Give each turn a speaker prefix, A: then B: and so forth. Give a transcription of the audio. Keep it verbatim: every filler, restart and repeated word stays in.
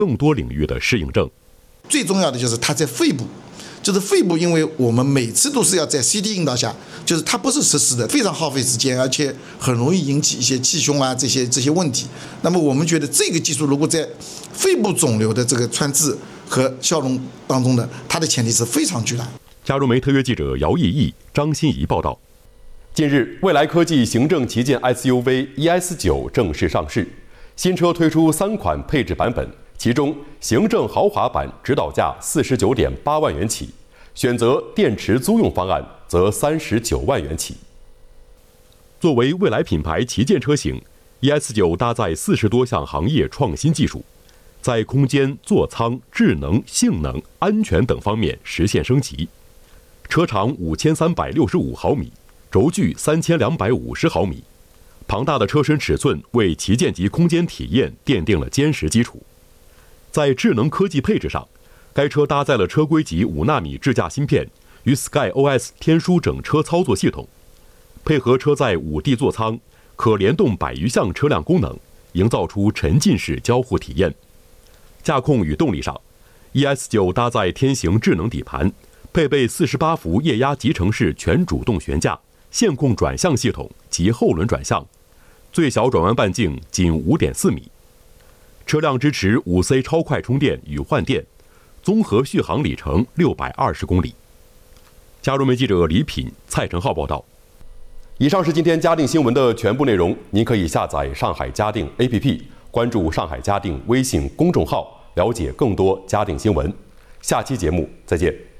A: 更多领域的适应症。
B: 最重要的就是它在肺部。就是肺部，因为我们每次都是要在 C T 引导下，就是它不是实时的，非常耗费时间，而且很容易引起一些气胸啊这些这些问题。那么我们觉得这个技术如果在肺部肿瘤的这个穿刺和消融当中呢，它的潜力是非常巨大。
A: 加入媒特约记者姚毅毅、张欣怡报道。
C: 近日，蔚来科技行政旗舰 S U V E S 九正式上市，新车推出三款配置版本。其中，行政豪华版指导价四十九点八万元起，选择电池租用方案则三十九万元起。
A: 作为蔚来品牌旗舰车型 ，E S 九搭载四十多项行业创新技术，在空间、座舱、智能、性能、安全等方面实现升级。车长五千三百六十五毫米，轴距三千两百五十毫米，庞大的车身尺寸为旗舰级空间体验奠定了坚实基础。在智能科技配置上，该车搭载了车规级五纳米智驾芯片与 Sky O S 天枢整车操作系统，配合车载五 D 座舱，可联动百余项车辆功能，营造出沉浸式交互体验。驾控与动力上 ，E S 九搭载天行智能底盘，配备四十八伏液压集成式全主动悬架、线控转向系统及后轮转向，最小转弯半径仅 五点四米。车辆支持 五 C 超快充电与换电，综合续航里程六百二十公里。加入媒记者李品、蔡成浩报道。
C: 以上是今天嘉定新闻的全部内容，您可以下载上海嘉定 A P P， 关注上海嘉定微信公众号，了解更多嘉定新闻。下期节目再见。